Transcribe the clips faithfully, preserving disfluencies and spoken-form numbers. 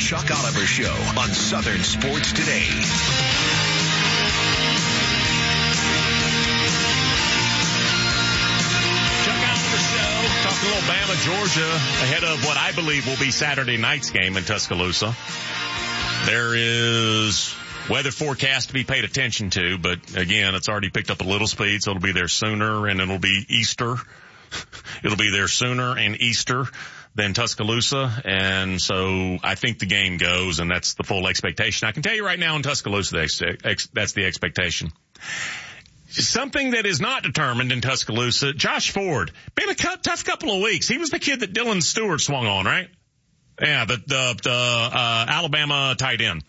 Chuck Oliver Show on Southern Sports Today. Talking a little Bama, Georgia, ahead of what I believe will be Saturday night's game in Tuscaloosa. There is weather forecast to be paid attention to, but again, it's already picked up a little speed, so it'll be there sooner, and it'll be Easter. It'll be there sooner and Easter than Tuscaloosa, and so I think the game goes, and that's the full expectation. I can tell you right now in Tuscaloosa, that's the expectation. Something that is not determined in Tuscaloosa, Josh Ford. Been a tough couple of weeks. He was the kid that Dylan Stewart swung on, right? Yeah, the, the, the uh, Alabama tight end.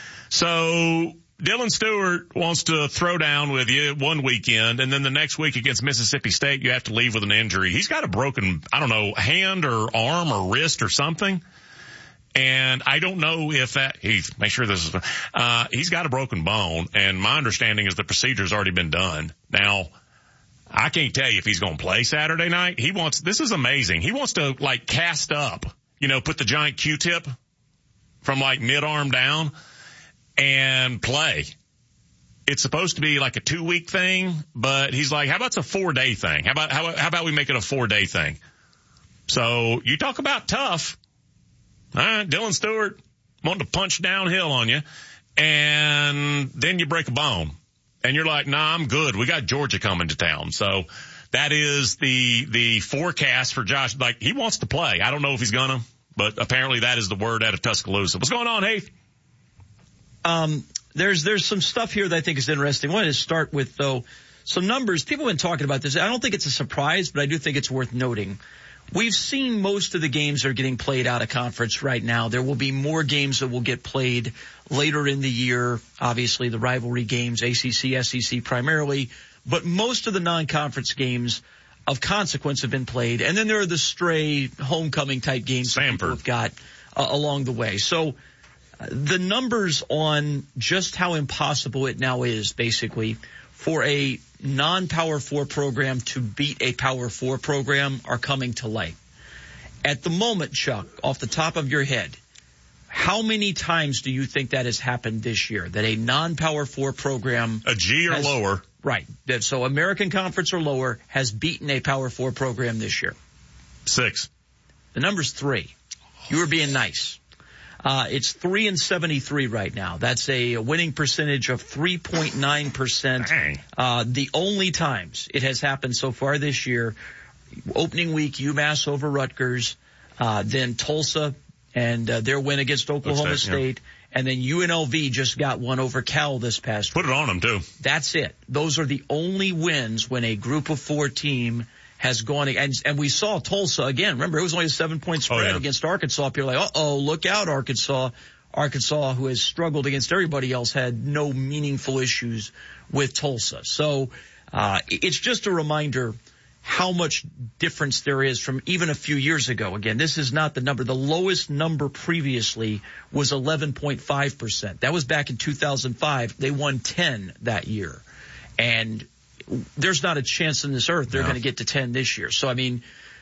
So Dylan Stewart wants to throw down with you one weekend, and then the next week against Mississippi State, you have to leave with an injury. He's got a broken, I don't know, hand or arm or wrist or something. And I don't know if that, Heath, make sure this is, uh, he's got a broken bone, and my understanding is the procedure's already been done. Now, I can't tell you if he's going to play Saturday night. He wants, this is amazing. He wants to, like, cast up, you know, put the giant Q-tip from, like, mid-arm down and play. It's supposed to be like a two-week thing, but he's like, how about it's a four-day thing? How about, how, how about we make it a four-day thing? So, you talk about tough. All right, Dylan Stewart wanting to punch downhill on you, and then you break a bone. And you're like, nah, I'm good. We got Georgia coming to town. So that is the the forecast for Josh. Like, he wants to play. I don't know if he's going to, but apparently that is the word out of Tuscaloosa. What's going on, Heath? Um, there's there's some stuff here that I think is interesting. I wanted to start with, though, some numbers. People have been talking about this. I don't think it's a surprise, but I do think it's worth noting. We've seen most of the games that are getting played out of conference right now. There will be more games that will get played later in the year. Obviously, the rivalry games, A C C, S E C primarily. But most of the non-conference games of consequence have been played. And then there are the stray homecoming type games that people have got uh, along the way. So uh, the numbers on just how impossible it now is, basically, for a non-Power Four program to beat a Power Four program are coming to light. At the moment, Chuck, off the top of your head, how many times do you think that has happened this year? That a non-Power Four program... A G or has, lower. Right. That, so American Conference or lower has beaten a Power Four program this year. Six. The number's three. You were being nice. Uh, it's three and seventy-three right now. That's a, a winning percentage of three point nine percent. Uh, the only times it has happened so far this year, opening week, UMass over Rutgers, uh, then Tulsa and uh, their win against Oklahoma State, State yeah. And then U N L V just got one over Cal this past Put week. it on them, too. That's it. Those are the only wins when a group of four team has gone, and, and we saw Tulsa again. Remember, it was only a seven-point spread oh, yeah. against Arkansas. People are like, uh-oh, look out, Arkansas. Arkansas, who has struggled against everybody else, had no meaningful issues with Tulsa. So uh it's just a reminder how much difference there is from even a few years ago. Again, this is not the number. The lowest number previously was eleven point five percent. That was back in two thousand five. They won ten that year. And there's not a chance in this earth they're no. going to get to ten this year. So, I mean,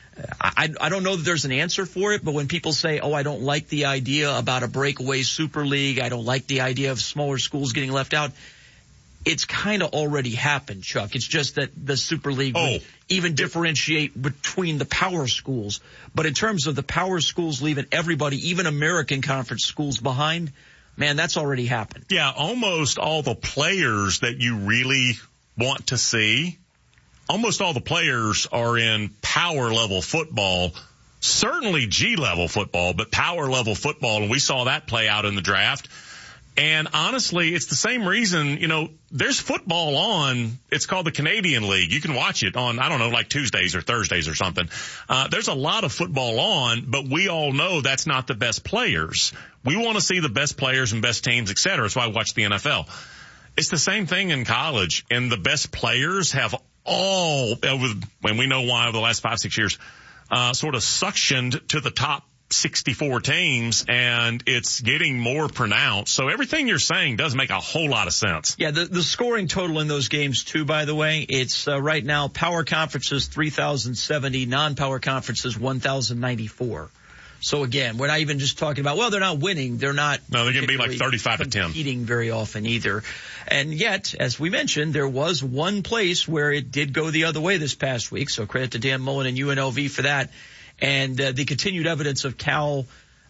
I, I don't know that there's an answer for it, but when people say, oh, I don't like the idea about a breakaway Super League, I don't like the idea of smaller schools getting left out, it's kind of already happened, Chuck. It's just that the Super League oh. would even differentiate between the power schools. But in terms of the power schools leaving everybody, even American Conference schools behind, man, that's already happened. Yeah, almost all the players that you really want to see, almost all the players are in power level football, certainly G level football, but power level football. And we saw that play out in the draft. And honestly, it's the same reason, you know, there's football on, it's called the Canadian League. You can watch it on, I don't know, like Tuesdays or Thursdays or something. Uh, there's a lot of football on, but we all know that's not the best players. We want to see the best players and best teams, et cetera. That's why I watch the N F L. It's the same thing in college, and the best players have all, and we know why over the last five, six years, uh, sort of suctioned to the top sixty-four teams, and it's getting more pronounced. So everything you're saying does make a whole lot of sense. Yeah, the, the scoring total in those games, too, by the way, it's uh, right now power conferences three thousand seventy, non-power conferences one thousand ninety-four. So again, we're not even just talking about, well, they're not winning. They're not. No, they're going to be like thirty-five to ten. Competing very often either. And yet, as we mentioned, there was one place where it did go the other way this past week. So credit to Dan Mullen and U N L V for that. And uh, the continued evidence of Cal,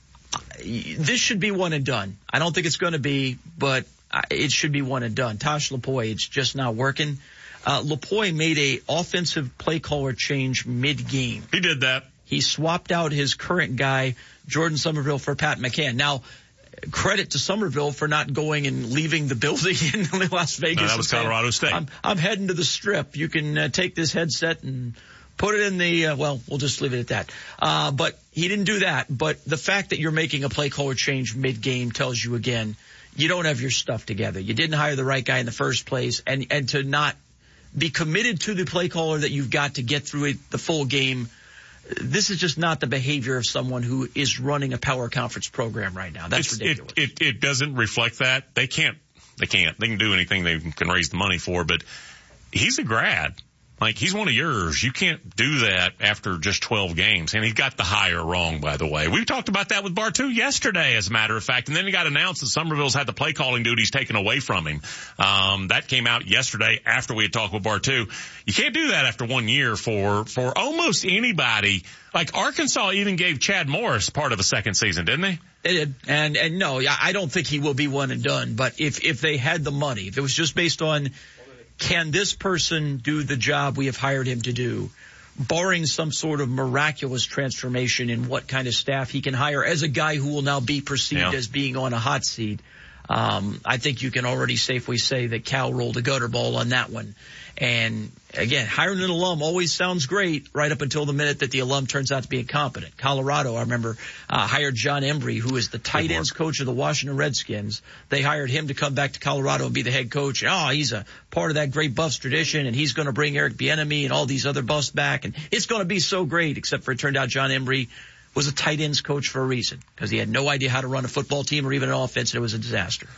this should be one and done. I don't think it's going to be, but it should be one and done. Tosh Lupoi, it's just not working. Uh, Lupoi made a offensive play caller change mid-game. He did that. He swapped out his current guy, Jordan Somerville, for Pat McCann. Now, credit to Somerville for not going and leaving the building in Las Vegas. No, that was Colorado State. I'm, I'm heading to the Strip. You can uh, take this headset and put it in the, uh, well, we'll just leave it at that. Uh, but he didn't do that. But the fact that you're making a play caller change mid-game tells you, again, you don't have your stuff together. You didn't hire the right guy in the first place. And, and to not be committed to the play caller that you've got to get through it, the full game, this is just not the behavior of someone who is running a power conference program right now. That's it's, ridiculous. It, it, it doesn't reflect that. They can't, they can't, they can do anything they can raise the money for, but he's a grad. Like, he's one of yours. You can't do that after just twelve games. And he got the hire wrong, by the way. We talked about that with Bartu yesterday, as a matter of fact. And then he got announced that Somerville's had the play calling duties taken away from him. Um, that came out yesterday after we had talked with Bartu. You can't do that after one year for, for almost anybody. Like, Arkansas even gave Chad Morris part of a second season, didn't they? They did. And, and no, I don't think he will be one and done. But if, if they had the money, if it was just based on, can this person do the job we have hired him to do, barring some sort of miraculous transformation in what kind of staff he can hire as a guy who will now be perceived yeah. as being on a hot seat, um, I think you can already safely say that Cal rolled a gutter ball on that one. And again, hiring an alum always sounds great right up until the minute that the alum turns out to be incompetent. Colorado, I remember, uh, hired John Embry, who is the tight ends coach of the Washington Redskins. They hired him to come back to Colorado and be the head coach. Oh, he's a part of that great Buffs tradition, and he's going to bring Eric Bieniemy and all these other Buffs back, and it's going to be so great, except for it turned out John Embry was a tight ends coach for a reason, because he had no idea how to run a football team or even an offense, and it was a disaster.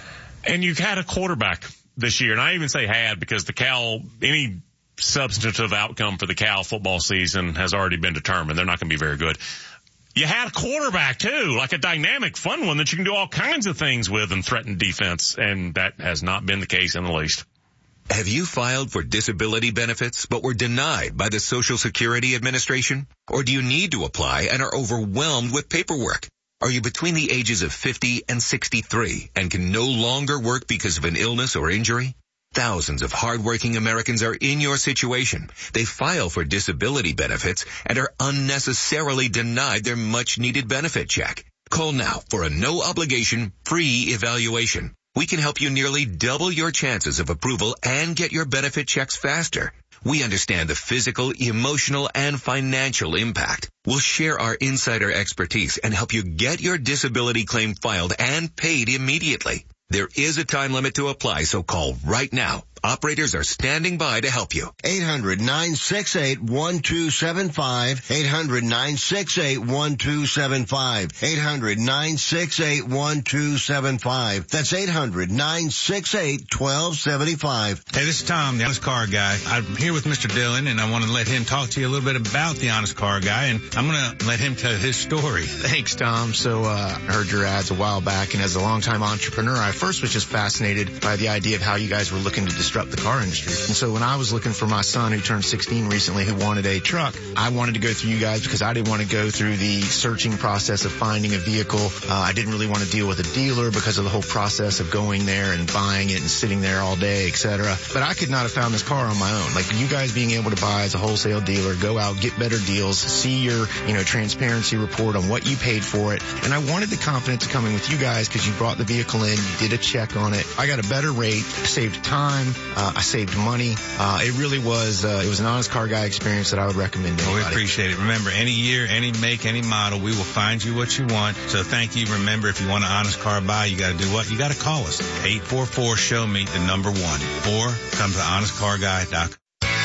And you've had a quarterback this year, and I even say had because the Cal, any substantive outcome for the Cal football season has already been determined. They're not going to be very good. You had a quarterback too, like a dynamic, fun one that you can do all kinds of things with and threaten defense, and that has not been the case in the least. Have you filed for disability benefits but were denied by the Social Security Administration? Or do you need to apply and are overwhelmed with paperwork? Are you between the ages of fifty and sixty-three and can no longer work because of an illness or injury? Thousands of hardworking Americans are in your situation. They file for disability benefits and are unnecessarily denied their much-needed benefit check. Call now for a no-obligation, free evaluation. We can help you nearly double your chances of approval and get your benefit checks faster. We understand the physical, emotional, and financial impact. We'll share our insider expertise and help you get your disability claim filed and paid immediately. There is a time limit to apply, so call right now. Operators are standing by to help you. eight hundred nine six eight one two seven five. eight hundred nine six eight one two seven five. eight hundred nine six eight one two seven five. That's eight hundred nine six eight one two seven five. Hey, this is Tom, the Honest Car Guy. I'm here with Mister Dillon, and I want to let him talk to you a little bit about the Honest Car Guy, and I'm going to let him tell his story. Thanks, Tom. So, uh, I heard your ads a while back, and as a longtime entrepreneur, I first was just fascinated by the idea of how you guys were looking to disrupt the car industry. And so when I was looking for my son who turned sixteen recently who wanted a truck, I wanted to go through you guys because I didn't want to go through the searching process of finding a vehicle. Uh, I didn't really want to deal with a dealer because of the whole process of going there and buying it and sitting there all day, et cetera. But I could not have found this car on my own. Like you guys being able to buy as a wholesale dealer, go out, get better deals, see your, you know, transparency report on what you paid for it. And I wanted the confidence of coming with you guys because you brought the vehicle in, you did a check on it. I got a better rate, saved time, uh, I saved money. Uh, it really was, uh, it was an Honest Car Guy experience that I would recommend to anybody. Well, we appreciate it. Remember, any year, any make, any model, we will find you what you want. So thank you. Remember, if you want an Honest Car Buy, you got to do what? You got to call us. eight four four, show me the number one. Or come to honest car guy dot com.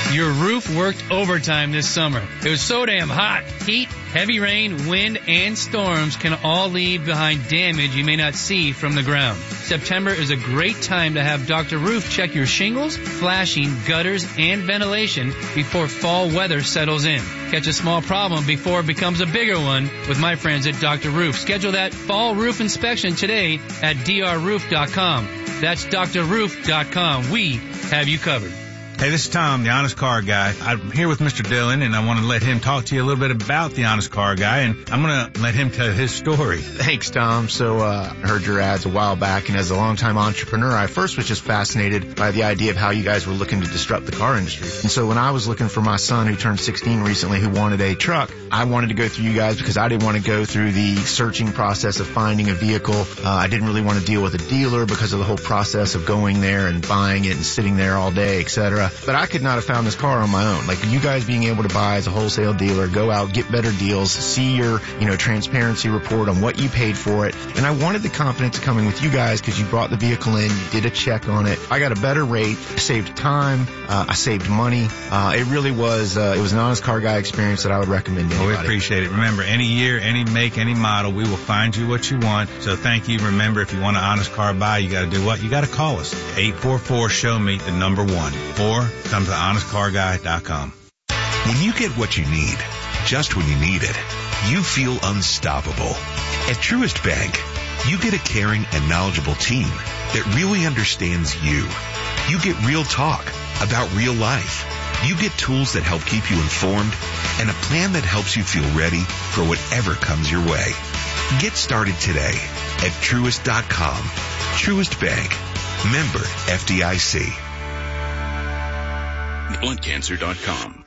Your roof worked overtime this summer. It was so damn hot. Heat, heavy rain, wind, and storms can all leave behind damage you may not see from the ground. September is a great time to have Doctor Roof check your shingles, flashing, gutters, and ventilation before fall weather settles in. Catch a small problem before it becomes a bigger one with my friends at Doctor Roof. Schedule that fall roof inspection today at d r roof dot com. That's d r roof dot com. We have you covered. Hey, this is Tom, the Honest Car Guy. I'm here with Mister Dillon, and I want to let him talk to you a little bit about the Honest Car Guy, and I'm going to let him tell his story. Thanks, Tom. So, uh, I heard your ads a while back, and as a longtime entrepreneur, I first was just fascinated by the idea of how you guys were looking to disrupt the car industry. And so when I was looking for my son who turned sixteen recently who wanted a truck, I wanted to go through you guys because I didn't want to go through the searching process of finding a vehicle. Uh, I didn't really want to deal with a dealer because of the whole process of going there and buying it and sitting there all day, et cetera. But I could not have found this car on my own. Like you guys being able to buy as a wholesale dealer, go out, get better deals, see your, you know, transparency report on what you paid for it. And I wanted the confidence of coming with you guys because you brought the vehicle in, you did a check on it. I got a better rate, I saved time, uh, I saved money. Uh, it really was, uh, it was an Honest Car Guy experience that I would recommend to anybody. Well, we appreciate it. Remember, any year, any make, any model, we will find you what you want. So thank you. Remember, if you want an Honest Car Buy, you got to do what? You got to call us. eight four four, show me the number one. Or come to honest car guy dot com. When you get what you need, just when you need it, you feel unstoppable. At Truist Bank, you get a caring and knowledgeable team that really understands you. You get real talk about real life. You get tools that help keep you informed and a plan that helps you feel ready for whatever comes your way. Get started today at Truist dot com. Truist Bank. Member F D I C. blunt cancer dot com.